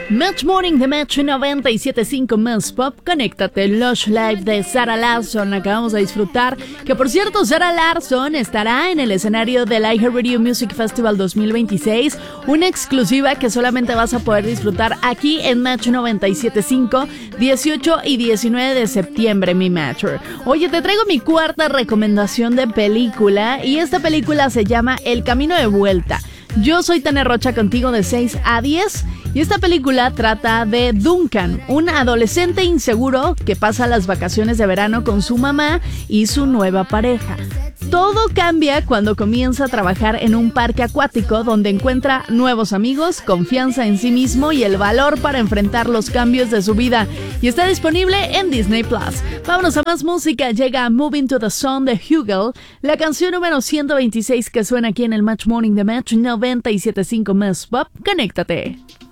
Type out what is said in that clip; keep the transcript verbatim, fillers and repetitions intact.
Match Morning de Match noventa y siete punto cinco más Pop. Conéctate, Lush Live de Sarah Larsson. Acabamos de disfrutar. Que por cierto, Sarah Larsson estará en el escenario del iHeartRadio Music Festival dos mil veintiséis. Una exclusiva que solamente vas a poder disfrutar aquí en Match noventa y siete punto cinco, dieciocho y diecinueve de septiembre, mi Matcher. Oye, te traigo mi cuarta recomendación de película. Y esta película se llama El Camino de Vuelta. Yo soy Tania Rocha, contigo de seis a diez. Y esta película trata de Duncan, un adolescente inseguro que pasa las vacaciones de verano con su mamá y su nueva pareja. Todo cambia cuando comienza a trabajar en un parque acuático donde encuentra nuevos amigos, confianza en sí mismo y el valor para enfrentar los cambios de su vida. Y está disponible en Disney Plus. Vámonos a más música. Llega Moving to the Sun de Hugel, la canción número ciento veintiséis que suena aquí en el Match Morning de Match noventa y siete punto cinco más Pop. Conéctate.